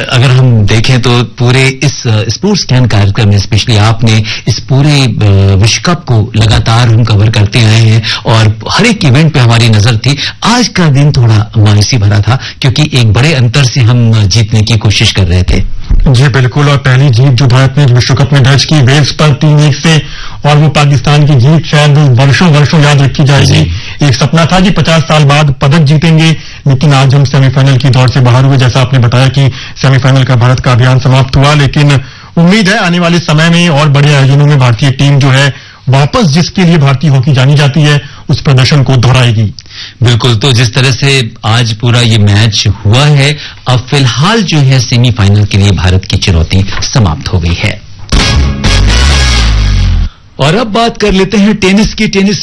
अगर हम देखें तो पूरे इस स्पोर्ट्स स्कैन कार्यक्रम में स्पेशली आपने इस पूरे विश्व कप को लगातार हम कवर करते आए हैं और हर एक इवेंट पे हमारी नजर थी। आज का दिन थोड़ा मायूसी भरा था क्योंकि एक बड़े अंतर से हम जीतने की कोशिश कर रहे थे। जी बिल्कुल, और पहली जीत जो भारत ने विश्व कप में दर्ज की वेल्स पर 3-1 से, और वो पाकिस्तान की जीत शायद वर्षों याद रखी जाएगी। एक सपना था कि 50 साल बाद पदक जीतेंगे, लेकिन आज हम सेमीफाइनल की दौड़ से बाहर हुए। जैसा आपने बताया कि सेमीफाइनल का भारत का अभियान समाप्त हुआ, लेकिन उम्मीद है आने वाले समय में और बड़े आयोजनों में भारतीय टीम जो है वापस जिसके लिए भारतीय हॉकी जानी जाती है उस प्रदर्शन को दोहराएगी। बिल्कुल, तो जिस तरह से आज पूरा ये मैच हुआ है, अब फिलहाल जो है सेमीफाइनल के लिए भारत की चुनौती समाप्त हो गई है। और अब बात कर लेते हैं टेनिस की। टेनिस